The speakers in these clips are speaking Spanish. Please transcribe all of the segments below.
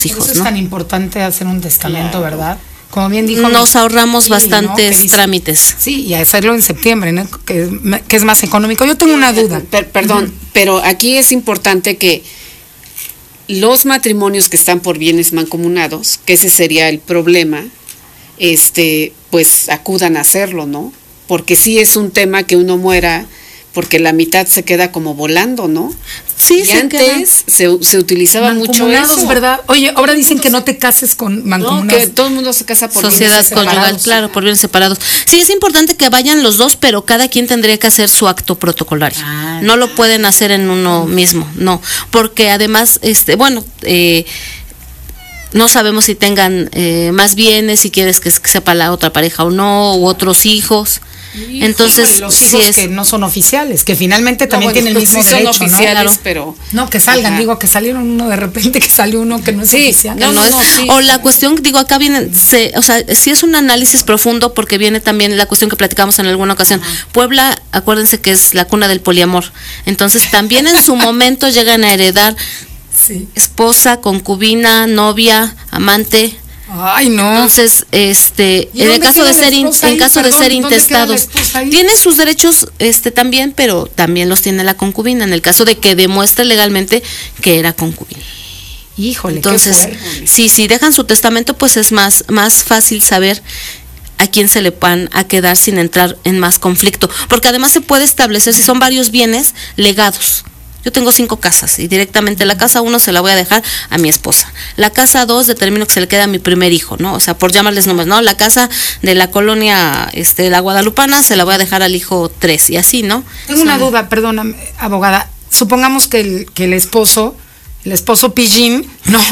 hijos, Por eso ¿no? es tan importante hacer un testamento, ¿verdad? Como bien dijo. Nos ahorramos ¿no? bastantes trámites. Sí, y hacerlo en septiembre, ¿no? Que es más económico. Yo tengo una duda. Perdón, pero aquí es importante que los matrimonios que están por bienes mancomunados, que ese sería el problema, pues acudan a hacerlo, ¿no? Porque sí es un tema que uno muera, porque la mitad se queda como volando, ¿no? Sí, y antes se utilizaba mucho eso. ¿Verdad? Oye, ahora dicen que no te cases con mancomunados. No, que todo el mundo se casa por sociedad bienes conyugal, separados. claro, por bienes separados. Sí, es importante que vayan los dos, pero cada quien tendría que hacer su acto protocolario. No lo pueden hacer en uno mismo, no, porque además, no sabemos si tengan más bienes, si quieres que sepa la otra pareja o no, u otros hijos. Híjole, entonces, los sí hijos es que no son oficiales, que finalmente también tienen el pues mismo sí son derecho, oficiales, ¿no? Claro. pero No, que salgan, Ajá. digo, que salieron uno de repente, que salió uno que no es oficial. No es, sí. o la cuestión, digo, acá viene, sí es un análisis profundo porque viene también la cuestión que platicamos en alguna ocasión. Puebla, acuérdense que es la cuna del poliamor. Entonces, también en su momento llegan a heredar Sí. esposa, concubina, novia, amante. Ay, no. Entonces, ¿Y en el dónde caso de queda la ser esposa ahí? en caso de Perdón, ser ¿dónde queda la intestados, esposa ahí? tienen sus derechos también, pero también los tiene la concubina en el caso de que demuestre legalmente que era concubina. Híjole, Entonces, qué fuerte. si dejan su testamento, pues es más fácil saber a quién se le van a quedar sin entrar en más conflicto, porque además se puede establecer si son varios bienes legados. Yo tengo 5 casas y directamente la casa 1 se la voy a dejar a mi esposa. La casa 2 determino que se le queda a mi primer hijo, ¿no? O sea, por llamarles números, ¿no? La casa de la colonia la Guadalupana se la voy a dejar al hijo 3 y así, ¿no? Tengo una duda, perdóname, abogada. Supongamos que el esposo pillín,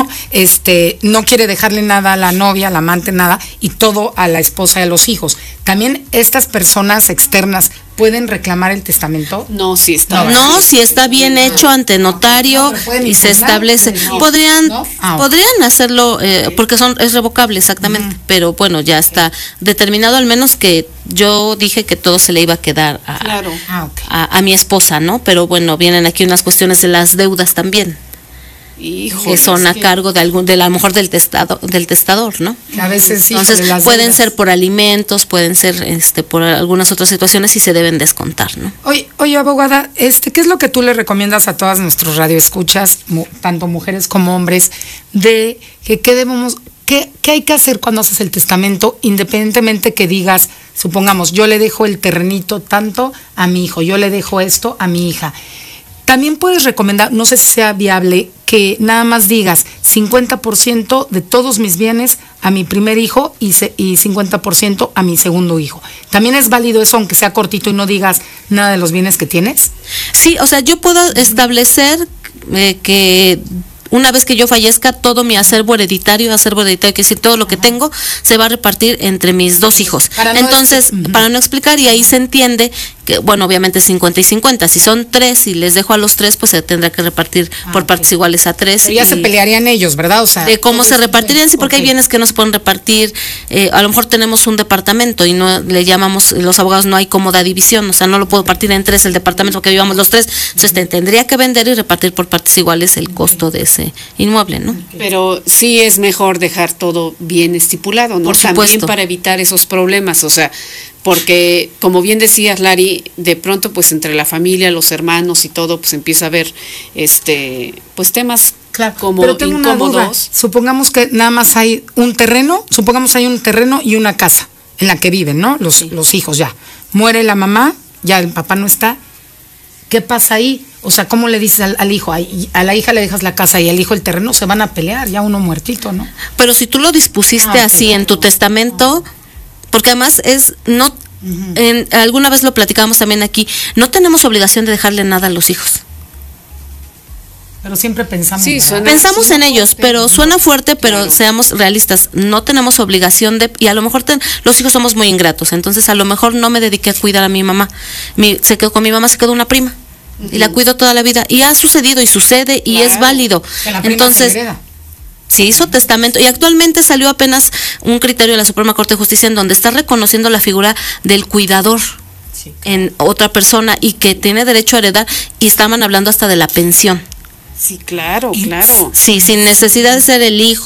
no quiere dejarle nada a la novia, a la amante, nada, y todo a la esposa y a los hijos. ¿También estas personas externas pueden reclamar el testamento? No, sí está. No, si está bien hecho ante notario pero pueden y se impugnar, establece, no. podrían ¿No? Ah, ok. podrían hacerlo porque es revocable exactamente, pero bueno, ya está determinado, al menos que yo dije que todo se le iba a quedar Claro. Ok. a mi esposa, ¿no? Pero bueno, vienen aquí unas cuestiones de las deudas también, Híjole, que son es a cargo de a lo mejor del testador, ¿no? A veces, Entonces híjole, las pueden deudas. ser por alimentos, pueden ser por algunas otras situaciones y se deben descontar, ¿no? Oye, abogada, ¿qué es lo que tú le recomiendas a todas nuestros radioescuchas, tanto mujeres como hombres, de que qué hay que hacer cuando haces el testamento, independientemente que digas, supongamos, yo le dejo el terrenito tanto a mi hijo, yo le dejo esto a mi hija? También puedes recomendar, no sé si sea viable, que nada más digas 50% de todos mis bienes a mi primer hijo y 50% a mi segundo hijo. ¿También es válido eso, aunque sea cortito y no digas nada de los bienes que tienes? Sí, o sea, yo puedo establecer que una vez que yo fallezca, todo mi acervo hereditario, que decir, todo lo que tengo, se va a repartir entre mis 2 hijos. Entonces, para no explicar, y ahí se entiende que, bueno, obviamente 50 y 50. Si son 3 y les dejo a los 3, pues se tendrá que repartir por partes iguales a 3. Pero ya se pelearían ellos, ¿verdad? O sea, de cómo se repartirían, sí, porque hay bienes que no se pueden repartir. A lo mejor tenemos un departamento y no le llamamos, los abogados, no hay cómoda división, o sea, no lo puedo partir en 3 el departamento que vivamos los 3. Entonces tendría que vender y repartir por partes iguales el costo de ese inmueble, ¿no? Pero sí es mejor dejar todo bien estipulado, ¿no? Por También supuesto. para evitar esos problemas, o sea, porque como bien decías, Lari, de pronto pues entre la familia, los hermanos y todo, pues empieza a haber pues temas claro, como pero tengo una duda. incómodos. Supongamos que nada más hay un terreno, y una casa en la que viven, ¿no? Los hijos ya. Muere la mamá, ya el papá no está. ¿Qué pasa ahí? O sea, ¿cómo le dices al hijo? A la hija le dejas la casa y al hijo el terreno, se van a pelear, ya uno muertito, ¿no? Pero si tú lo dispusiste así en tu testamento, porque además alguna vez lo platicábamos también aquí, no tenemos obligación de dejarle nada a los hijos. Pero siempre pensamos. Sí, ¿verdad? Pensamos en ellos, pero suena fuerte, pero Claro. seamos realistas, no tenemos obligación y a lo mejor los hijos somos muy ingratos, entonces a lo mejor no me dediqué a cuidar a mi mamá, con mi mamá se quedó una prima, y la cuido toda la vida, y ha sucedido y sucede, y es Claro, válido. que la prima Entonces, se hereda. se hizo testamento, y actualmente salió apenas un criterio de la Suprema Corte de Justicia en donde está reconociendo la figura del cuidador Sí. en otra persona, y que tiene derecho a heredar, y estaban hablando hasta de la pensión. Sí, claro, claro. Sí, sin necesidad de ser el hijo